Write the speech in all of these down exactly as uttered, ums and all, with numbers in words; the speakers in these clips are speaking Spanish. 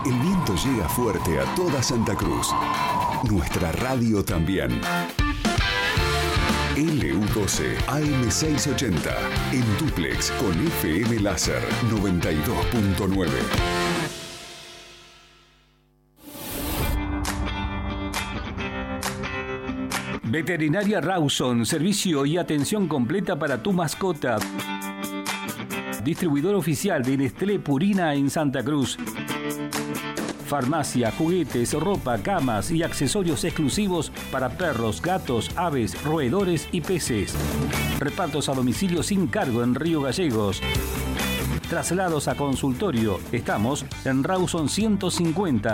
El viento llega fuerte a toda Santa Cruz. Nuestra radio también. L U doce A M seiscientos ochenta. En dúplex con F M Láser noventa y dos punto nueve. Veterinaria Rawson, servicio y atención completa para tu mascota. Distribuidor oficial de Nestlé Purina en Santa Cruz. Farmacia, juguetes, ropa, camas y accesorios exclusivos para perros, gatos, aves, roedores y peces. Repartos a domicilio sin cargo en Río Gallegos. Traslados a consultorio. Estamos en Rawson ciento cincuenta.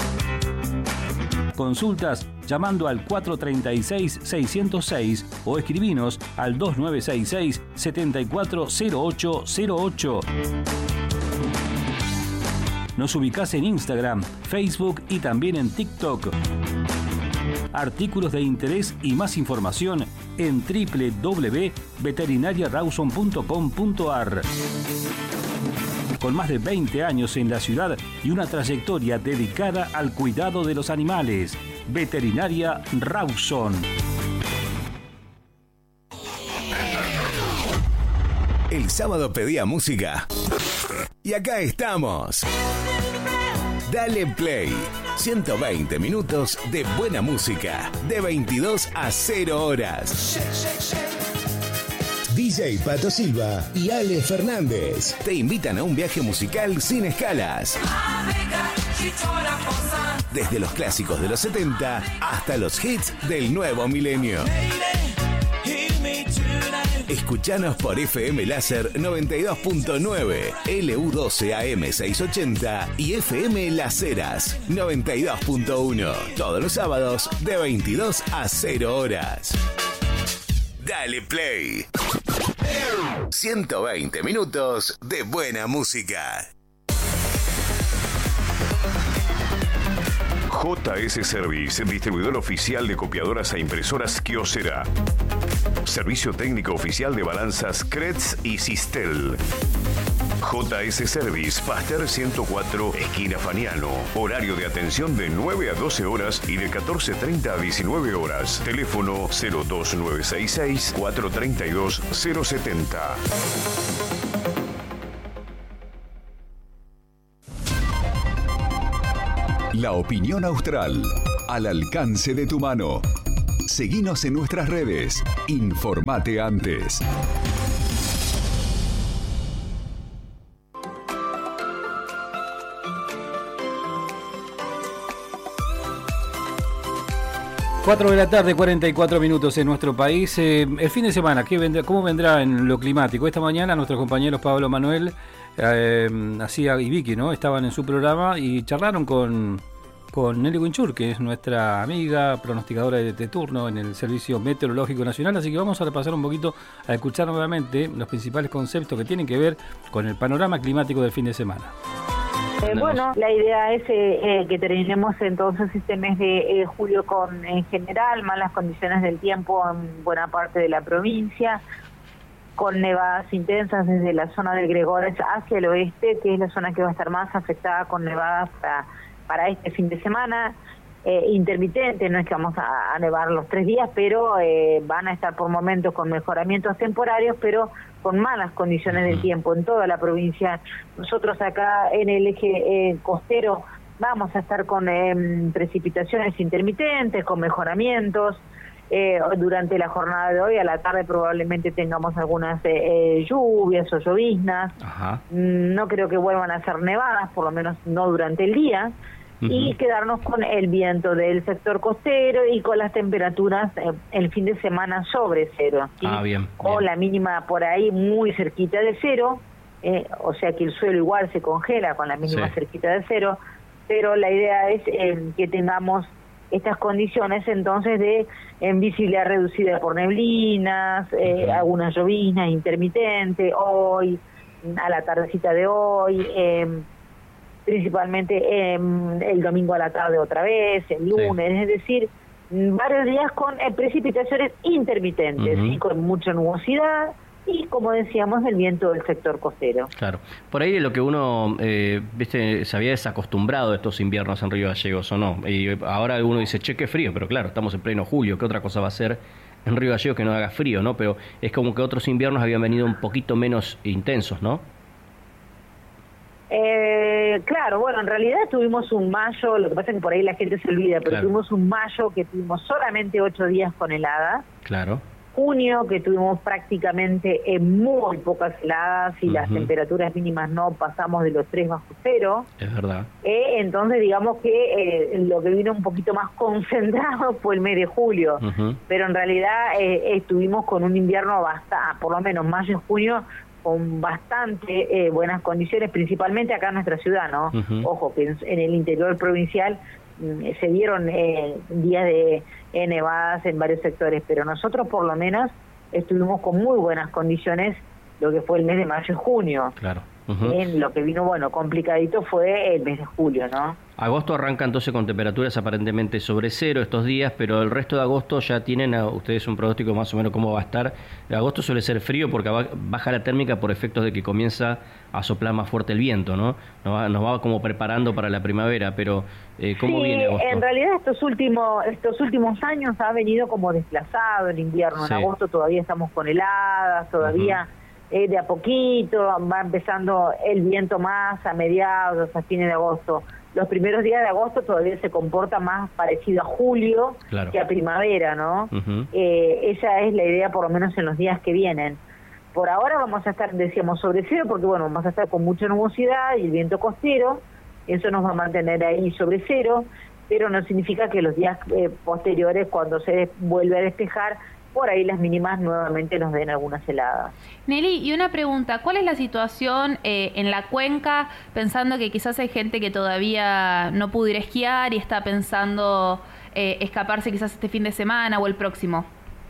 Consultas llamando al cuatro tres seis, seis cero seis o escribinos al dos nueve seis seis, siete cuatro cero ocho cero ocho. Nos ubicás en Instagram, Facebook y también en TikTok. Artículos de interés y más información en doble u doble u doble u punto veterinaria rawson punto com punto a r. Con más de veinte años en la ciudad y una trayectoria dedicada al cuidado de los animales. Veterinaria Rawson. El sábado pedía música. Y acá estamos. Dale Play. ciento veinte minutos de buena música. De veintidós a cero horas. D J Pato Silva y Ale Fernández te invitan a un viaje musical sin escalas. Desde los clásicos de los setenta hasta los hits del nuevo milenio. Escuchanos por F M Láser noventa y dos punto nueve, L U doce A M seiscientos ochenta y F M Las Heras noventa y dos punto uno. Todos los sábados de veintidós a cero horas. Dale Play. ciento veinte minutos de buena música. J S Service, distribuidor oficial de copiadoras e impresoras Kyocera. Servicio técnico oficial de balanzas Kretz y Sistel. J S Service, Pasteur ciento cuatro, esquina Faniano. Horario de atención de nueve a doce horas y de catorce treinta a diecinueve horas. Teléfono cero dos nueve seis seis, cuatro tres dos, cero siete cero. La opinión austral, al alcance de tu mano. Seguinos en nuestras redes. Informate antes. cuatro de la tarde, cuarenta y cuatro minutos en nuestro país. Eh, el fin de semana, ¿qué vendrá, ¿cómo vendrá en lo climático? Esta mañana nuestros compañeros Pablo Manuel eh, hacía, y Vicky, ¿no? Estaban en su programa y charlaron con, con Nelly Winchur, que es nuestra amiga pronosticadora de, de turno en el Servicio Meteorológico Nacional. Así que vamos a repasar un poquito, a escuchar nuevamente los principales conceptos que tienen que ver con el panorama climático del fin de semana. Eh, bueno, la idea es eh, eh, que terminemos entonces este mes de eh, julio con, en general, malas condiciones del tiempo en buena parte de la provincia, con nevadas intensas desde la zona de Gregores hacia el oeste, que es la zona que va a estar más afectada con nevadas para, para este fin de semana. Eh, intermitente, no es que vamos a, a nevar los tres días, pero eh, van a estar por momentos con mejoramientos temporarios, pero con malas condiciones del tiempo en toda la provincia. Nosotros acá en el eje eh, costero vamos a estar con eh, precipitaciones intermitentes, con mejoramientos. Eh, durante la jornada de hoy, a la tarde probablemente tengamos algunas eh, eh, lluvias o lloviznas. Ajá. No creo que vuelvan a ser nevadas, por lo menos no durante el día. Uh-huh. Y quedarnos con el viento del sector costero y con las temperaturas eh, el fin de semana sobre cero, ¿sí? Ah, bien, o bien. La mínima por ahí muy cerquita de cero, eh, o sea que el suelo igual se congela con la mínima sí. cerquita de cero, pero la idea es eh, que tengamos estas condiciones entonces de en visibilidad reducida por neblinas, eh, uh-huh. algunas lloviznas intermitentes, hoy, a la tardecita de hoy, eh, principalmente eh, el domingo a la tarde otra vez, el lunes, sí. es decir, varios días con eh, precipitaciones intermitentes, uh-huh. ¿sí? Con mucha nubosidad, y, como decíamos, el viento del sector costero. Claro. Por ahí lo que uno, eh, viste, se había desacostumbrado de estos inviernos en Río Gallegos, ¿o no? Y ahora uno dice, che, qué frío, pero claro, estamos en pleno julio, ¿qué otra cosa va a ser en Río Gallegos que no haga frío, ¿no? Pero es como que otros inviernos habían venido un poquito menos intensos, ¿no? Eh, claro, bueno, en realidad tuvimos un mayo, lo que pasa es que por ahí la gente se olvida, pero claro. tuvimos un mayo que tuvimos solamente ocho días con heladas. Claro. Junio, que tuvimos prácticamente eh, muy pocas heladas y uh-huh. las temperaturas mínimas no pasamos de los tres bajo cero. Es verdad. Eh, entonces, digamos que eh, lo que vino un poquito más concentrado fue el mes de julio. Uh-huh. Pero en realidad eh, estuvimos con un invierno bastante, por lo menos mayo y junio, con bastante eh, buenas condiciones, principalmente acá en nuestra ciudad, ¿no? Uh-huh. Ojo, que en, en el interior provincial mm, se dieron eh, días de eh, nevadas en varios sectores, pero nosotros por lo menos estuvimos con muy buenas condiciones lo que fue el mes de mayo y junio. Claro. Uh-huh. En lo que vino, bueno, complicadito fue el mes de julio, ¿no? Agosto arranca entonces con temperaturas aparentemente sobre cero estos días, pero el resto de agosto ya tienen a ustedes un pronóstico más o menos cómo va a estar. Agosto suele ser frío porque baja la térmica por efectos de que comienza a soplar más fuerte el viento, ¿no? Nos va, nos va como preparando para la primavera, pero eh, ¿cómo sí, viene agosto? En realidad estos últimos estos últimos años ha venido como desplazado el invierno. Sí. En agosto todavía estamos con heladas, todavía... Uh-huh. Eh, de a poquito, va empezando el viento más a mediados, a fines de agosto. Los primeros días de agosto todavía se comporta más parecido a julio claro. que a primavera, ¿no? Uh-huh. Eh, esa es la idea, por lo menos en los días que vienen. Por ahora vamos a estar, decíamos, sobre cero, porque bueno, vamos a estar con mucha nubosidad y el viento costero, eso nos va a mantener ahí sobre cero, pero no significa que los días eh, posteriores, cuando se des- vuelve a despejar, por ahí las mínimas nuevamente nos den algunas heladas. Nelly, y una pregunta, ¿cuál es la situación eh, en la cuenca, pensando que quizás hay gente que todavía no pudo ir a esquiar y está pensando eh, escaparse quizás este fin de semana o el próximo?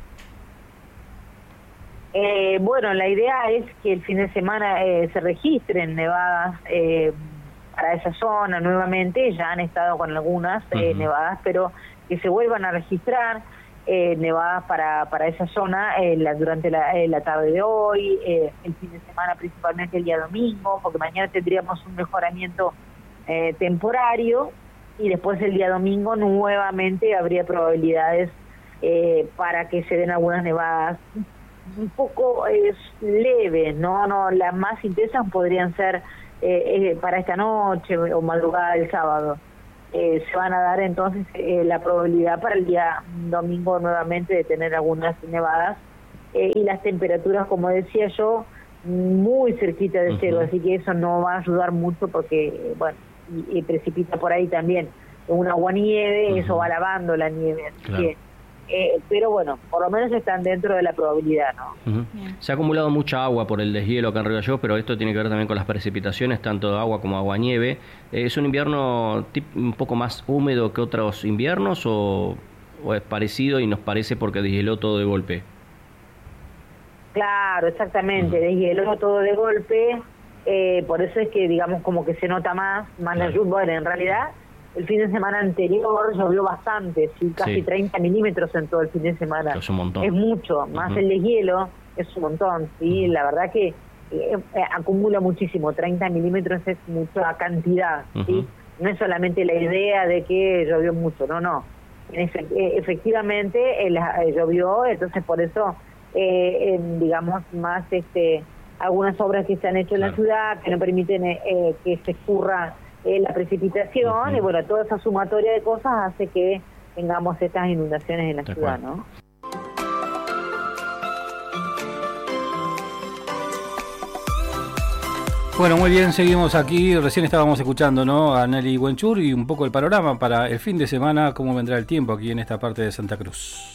Eh, bueno, la idea es que el fin de semana eh, se registren nevadas eh, para esa zona nuevamente, ya han estado con algunas eh, uh-huh. nevadas, pero que se vuelvan a registrar. Eh, nevadas para para esa zona eh, la, durante la, eh, la tarde de hoy, eh, el fin de semana principalmente el día domingo, porque mañana tendríamos un mejoramiento eh, temporario y después el día domingo nuevamente habría probabilidades eh, para que se den algunas nevadas un poco eh, leves, no no las más intensas podrían ser eh, eh, para esta noche o madrugada del sábado. Eh, se van a dar entonces eh, la probabilidad para el día domingo nuevamente de tener algunas nevadas eh, y las temperaturas, como decía yo, muy cerquita de cero, uh-huh. así que eso no va a ayudar mucho porque, bueno, y, y precipita por ahí también un aguanieve, uh-huh. eso va lavando la nieve, así claro. que Eh, pero bueno, por lo menos están dentro de la probabilidad, ¿no? Uh-huh. Se ha acumulado mucha agua por el deshielo acá en Río Gallegos, pero esto tiene que ver también con las precipitaciones, tanto de agua como agua-nieve. Eh, ¿Es un invierno tip- un poco más húmedo que otros inviernos o, o es parecido y nos parece porque deshieló todo de golpe? Claro, exactamente, uh-huh. deshieló todo de golpe, eh, por eso es que digamos como que se nota más, más claro. la lluvia. Bueno, en realidad el fin de semana anterior llovió bastante, sí, casi sí. treinta milímetros en todo el fin de semana. Es un montón. Es mucho, más uh-huh. el deshielo es un montón, sí, uh-huh. la verdad que eh, acumula muchísimo, treinta milímetros es mucha cantidad, uh-huh. sí. No es solamente la idea de que llovió mucho, no, no. Efe- efectivamente eh, la, eh, llovió, entonces por eso, eh, eh, digamos, más este algunas obras que se han hecho en claro. la ciudad que no permiten eh, eh, que se escurra Eh, la precipitación uh-huh. y bueno, toda esa sumatoria de cosas hace que tengamos estas inundaciones en la de ciudad, acuerdo. ¿no? Bueno, muy bien, seguimos aquí. Recién estábamos escuchando, ¿no?, a Nelly Wenchur y un poco el panorama para el fin de semana, cómo vendrá el tiempo aquí en esta parte de Santa Cruz.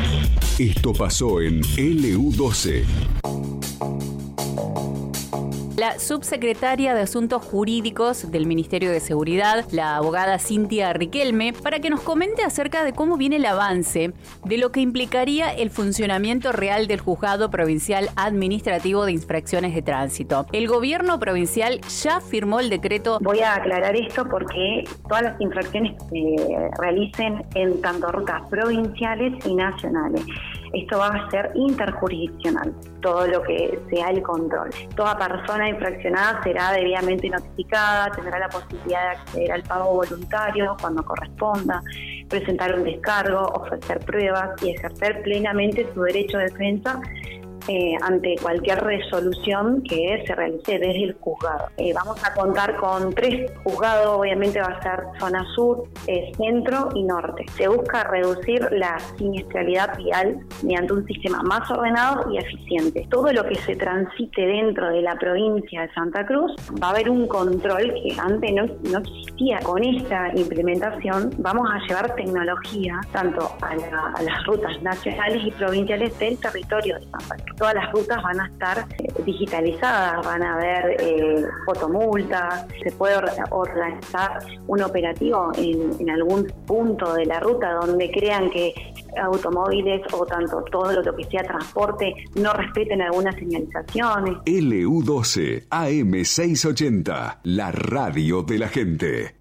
Esto pasó en L U doce. la subsecretaria de Asuntos Jurídicos del Ministerio de Seguridad, la abogada Cintia Riquelme, para que nos comente acerca de cómo viene el avance de lo que implicaría el funcionamiento real del Juzgado Provincial Administrativo de Infracciones de Tránsito. El gobierno provincial ya firmó el decreto. Voy a aclarar esto porque todas las infracciones que se realicen en tanto rutas provinciales y nacionales, esto va a ser interjurisdiccional, todo lo que sea el control. Toda persona infraccionada será debidamente notificada, tendrá la posibilidad de acceder al pago voluntario cuando corresponda, presentar un descargo, ofrecer pruebas y ejercer plenamente su derecho de defensa Eh, ante cualquier resolución que se realice desde el juzgado. Eh, vamos a contar con tres juzgados, obviamente va a ser zona sur, eh, centro y norte. Se busca reducir la siniestralidad vial mediante un sistema más ordenado y eficiente. Todo lo que se transite dentro de la provincia de Santa Cruz va a haber un control que antes no, no existía. Con esta implementación vamos a llevar tecnología tanto a, la, a las rutas nacionales y provinciales del territorio de Santa Cruz. Todas las rutas van a estar eh, digitalizadas, van a haber eh, fotomultas, se puede or- organizar un operativo en, en algún punto de la ruta donde crean que automóviles o tanto todo lo que sea transporte no respeten algunas señalizaciones. L U doce A M seiscientos ochenta, la radio de la gente.